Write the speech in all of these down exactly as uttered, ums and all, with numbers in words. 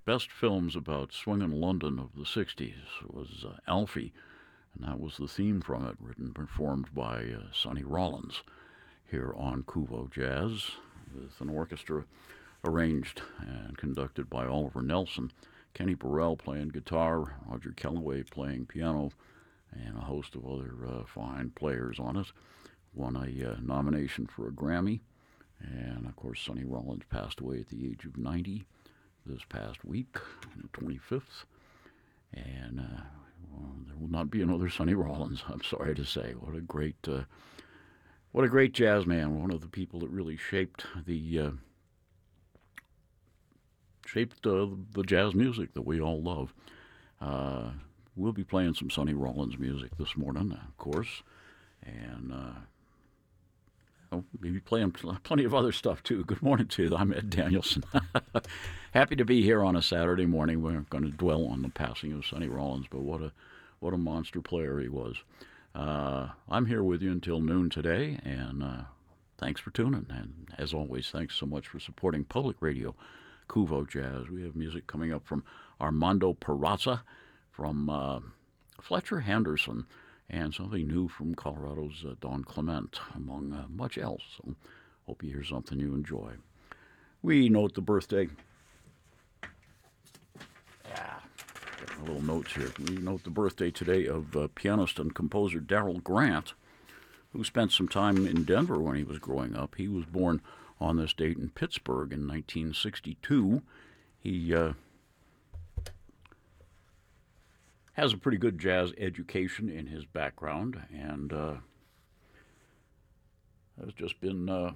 best films about swinging London of the sixties was uh, Alfie, and that was the theme from it, written and performed by uh, Sonny Rollins here on Kuvo Jazz, with an orchestra arranged and conducted by Oliver Nelson, Kenny Burrell playing guitar, Roger Kellaway playing piano, and a host of other uh, fine players on it. Won a uh, nomination for a Grammy, and of course Sonny Rollins passed away at the age of ninety this past week, the twenty-fifth, and uh, well, there will not be another Sonny Rollins, I'm sorry to say. What a great, uh, what a great jazz man, one of the people that really shaped the uh, shaped uh, the jazz music that we all love. Uh, we'll be playing some Sonny Rollins music this morning, of course, and uh, oh, maybe playing plenty of other stuff too. Good morning to you. I'm Ed Danielson. Happy to be here on a Saturday morning. We're not going to dwell on the passing of Sonny Rollins, but what a what a monster player he was. Uh, I'm here with you until noon today, and uh, thanks for tuning. And as always, thanks so much for supporting public radio, Kuvo Jazz. We have music coming up from Armando Peraza, from uh, Fletcher Henderson, and something new from Colorado's uh, Don Clement, among uh, much else. So hope you hear something you enjoy. We note the birthday. Yeah, getting a little notes here. We note the birthday today of uh, pianist and composer Darrell Grant, who spent some time in Denver when he was growing up. He was born on this date in Pittsburgh in nineteen sixty-two. He uh, has a pretty good jazz education in his background, and uh, has just been, uh,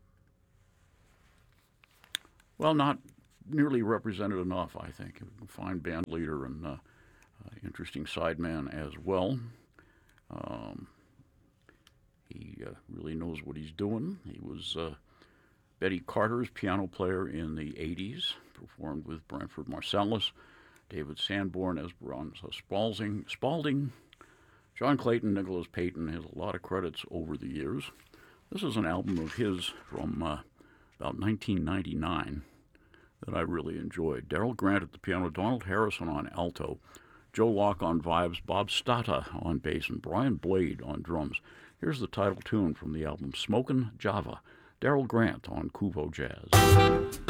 well, not nearly represented enough, I think. A fine band leader and uh, uh, interesting sideman as well. Um, he uh, really knows what he's doing. He was uh, Betty Carter's piano player in the eighties, performed with Branford Marsalis, David Sanborn, Esperanza Spalding, Spalding, John Clayton, Nicholas Payton. Has a lot of credits over the years. This is an album of his from uh, about nineteen ninety-nine that I really enjoyed. Darrell Grant at the piano, Donald Harrison on alto, Joe Locke on vibes, Bob Stata on bass, and Brian Blade on drums. Here's the title tune from the album Smokin' Java, Darrell Grant on Kuvo Jazz.